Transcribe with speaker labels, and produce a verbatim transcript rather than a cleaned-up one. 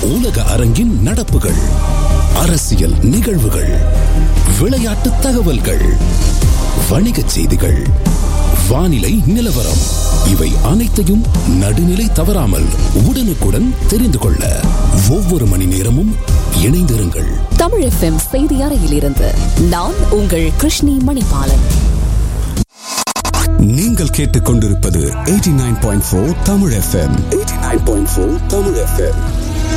Speaker 1: உலக அரங்கின் நடப்புகள், அரசியல் நிகழ்வுகள், விளையாட்டு தகவல்கள், வணிகச் செய்திகள், வானிலை நிலவரம், இவை அனைத்தையும் நடுநிலை தவறாமல் உடனுக்குடன் தெரிந்து கொள்ள ஒவ்வொரு மணி நேரமும் இணைந்திருங்கள்.
Speaker 2: தமிழ் எஃப்எம் செய்தி அறையிலிருந்து நான் உங்கள் கிருஷ்ணி மணிபாலன்.
Speaker 1: நீங்கள் கேட்டுக்கொண்டிருப்பது எண்பத்தி ஒன்பது புள்ளி நான்கு தமிழ் எஃப்எம். எண்பத்தி ஒன்பது புள்ளி நான்கு தமிழ் எஃப்எம்.